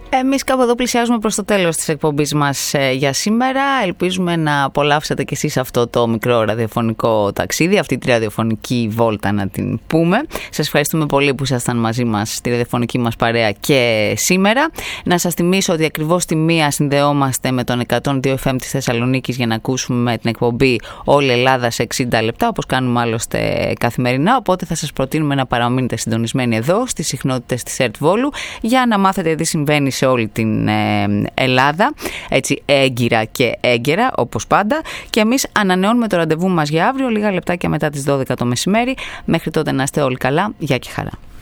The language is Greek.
Εμείς κάπου εδώ πλησιάζουμε προς το τέλος της εκπομπής μας για σήμερα. Ελπίζουμε να απολαύσατε κι εσείς αυτό το μικρό ραδιοφωνικό ταξίδι, αυτή τη ραδιοφωνική βόλτα να την πούμε. Σας ευχαριστούμε πολύ που ήσασταν μαζί μας στη ραδιοφωνική μας παρέα και σήμερα. Να σας θυμίσω ότι ακριβώς τη 1 συνδεόμαστε με τον 102 FM της Θεσσαλονίκης για να ακούσουμε την εκπομπή Όλη Ελλάδα σε 60 λεπτά, όπως κάνουμε άλλωστε καθημερινά. Οπότε θα σας προτείνουμε να παραμείνετε συντονισμένοι εδώ στις συχνότητες της ΕΡΤ Βόλου για να μάθετε τι συμβαίνει σε όλη την Ελλάδα, έτσι έγκυρα και έγκαιρα όπως πάντα, και εμείς ανανεώνουμε το ραντεβού μας για αύριο λίγα λεπτάκια μετά τις 12 το μεσημέρι. Μέχρι τότε να είστε όλοι καλά, γεια και χαρά.